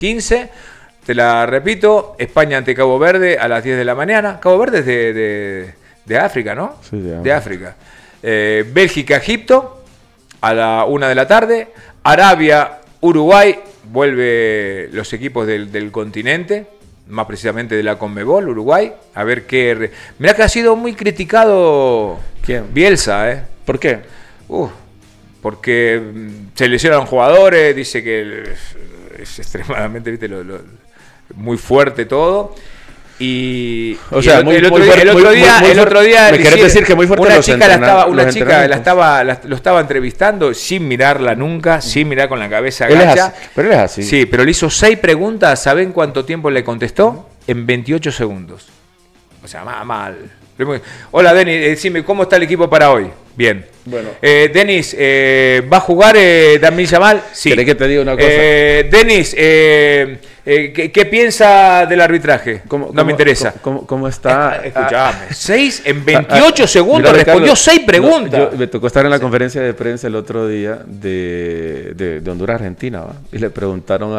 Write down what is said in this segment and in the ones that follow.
15, te la repito, España ante Cabo Verde a las 10 de la mañana. Cabo Verde es de África, ¿no? Sí, de África. Bélgica-Egipto a la 1 de la tarde. Arabia-Uruguay, vuelve los equipos del continente, más precisamente de la Conmebol, Uruguay. A ver qué... Mirá que ha sido muy criticado. ¿Quién? Bielsa, ¿Por qué? Porque se lesionan jugadores, dice que es extremadamente, ¿viste? Muy fuerte todo. Y el otro día me querés decir que muy fuerte. Una chica lo estaba entrevistando sin mirarla nunca, sin mirar con la cabeza agacha. Pero él es así. Sí, pero le hizo 6 preguntas. ¿Saben cuánto tiempo le contestó? En 28 segundos. O sea, mal. Hola, Denis, decime, ¿cómo está el equipo para hoy? Bien. Bueno. Denis, ¿va a jugar Lamine Yamal? Sí. ¿Querés que te diga una cosa? Denis, ¿qué piensa del arbitraje? No me interesa. ¿Cómo está? Escuchame. 6 en 28 segundos, mira, respondió Ricardo, 6 preguntas. Me tocó estar en la conferencia de prensa el otro día de Honduras-Argentina, ¿va? Y le preguntaron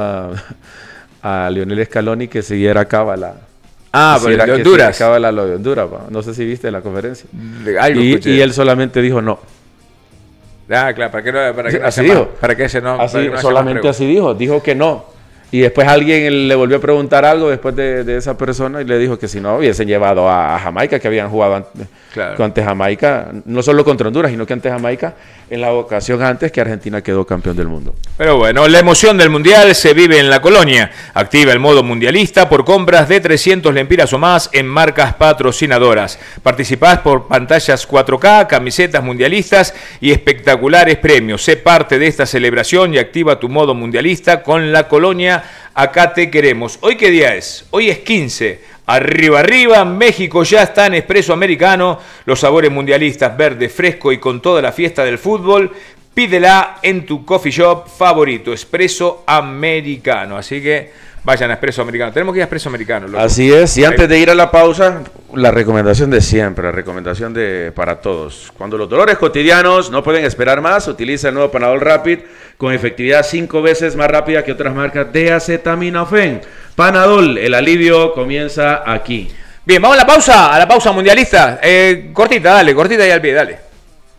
a Lionel Scaloni que siguiera cábala. Pero de Honduras. Cábala lo de Honduras, ¿va? No sé si viste la conferencia. Y él solamente dijo no. Claro, para que solamente así dijo que no. Y después alguien le volvió a preguntar algo después de esa persona y le dijo que si no hubiesen llevado a Jamaica, que habían jugado ante Jamaica, no solo contra Honduras, sino que ante Jamaica en la ocasión antes que Argentina quedó campeón del mundo. Pero bueno, la emoción del Mundial se vive en la Colonia. Activa el modo mundialista por compras de 300 lempiras o más en marcas patrocinadoras. Participás por pantallas 4K, camisetas mundialistas y espectaculares premios. Sé parte de esta celebración y activa tu modo mundialista con la Colonia. Acá te queremos. ¿Hoy qué día es? Hoy es 15. Arriba, México ya está en Espresso Americano. Los sabores mundialistas, verde, fresco y con toda la fiesta del fútbol. Pídela en tu coffee shop favorito, Espresso Americano. Así que vayan a Espresso Americano. Tenemos que ir a Espresso Americano. Loco. Así es. Y antes de ir a la pausa, la recomendación de siempre, la recomendación para todos. Cuando los dolores cotidianos no pueden esperar más, utiliza el nuevo Panadol Rapid con efectividad 5 veces más rápida que otras marcas de acetaminofén. Panadol, el alivio comienza aquí. Bien, vamos a la pausa mundialista. Cortita y al pie, dale.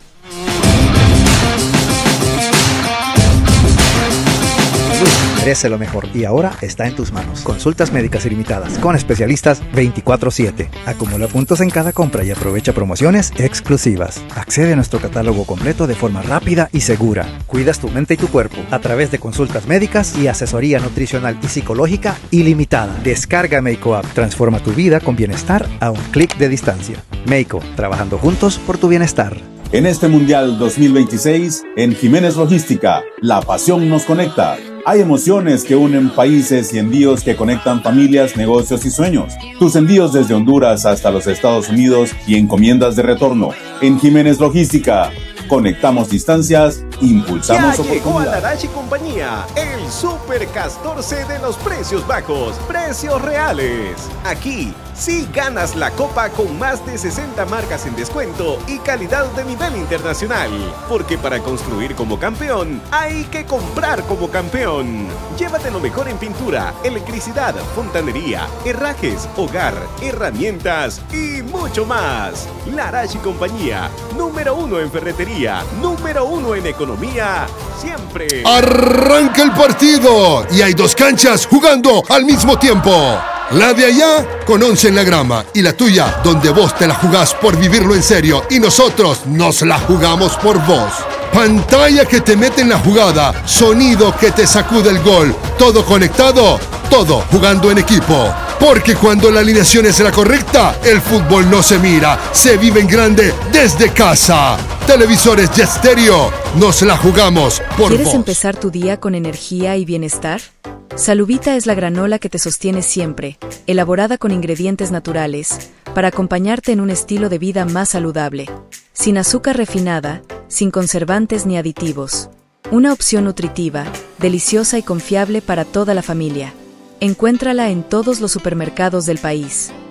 Merece lo mejor y ahora está en tus manos. Consultas médicas ilimitadas con especialistas 24/7. Acumula puntos en cada compra y aprovecha promociones exclusivas. Accede a nuestro catálogo completo de forma rápida y segura. Cuidas tu mente y tu cuerpo a través de consultas médicas y asesoría nutricional y psicológica ilimitada. Descarga Meiko App. Transforma tu vida con bienestar a un clic de distancia. Meiko, trabajando juntos por tu bienestar. En este Mundial 2026, en Jiménez Logística, la pasión nos conecta. Hay emociones que unen países y envíos que conectan familias, negocios y sueños. Tus envíos desde Honduras hasta los Estados Unidos y encomiendas de retorno. En Jiménez Logística, conectamos distancias, impulsamos oportunidades. Llegó a Larache y Compañía, el Super Castorce de los precios bajos, precios reales. Aquí sí ganas la copa con más de 60 marcas en descuento y calidad de nivel internacional. Porque para construir como campeón, hay que comprar como campeón. Llévate lo mejor en pintura, electricidad, fontanería, herrajes, hogar, herramientas y mucho más. Larache y Compañía, número 1 en ferretería, número 1 en economía, siempre. Arranca el partido y hay 2 canchas jugando al mismo tiempo. La de allá con 11 en la grama y la tuya donde vos te la jugás por vivirlo en serio y nosotros nos la jugamos por vos. Pantalla que te mete en la jugada, sonido que te sacude el gol, todo conectado, todo jugando en equipo. Porque cuando la alineación es la correcta, el fútbol no se mira, se vive en grande desde casa. Televisores Jet Stereo, nos la jugamos por vos. ¿Quieres empezar tu día con energía y bienestar? Saluvita es la granola que te sostiene siempre, elaborada con ingredientes naturales, para acompañarte en un estilo de vida más saludable. Sin azúcar refinada, sin conservantes ni aditivos. Una opción nutritiva, deliciosa y confiable para toda la familia. Encuéntrala en todos los supermercados del país.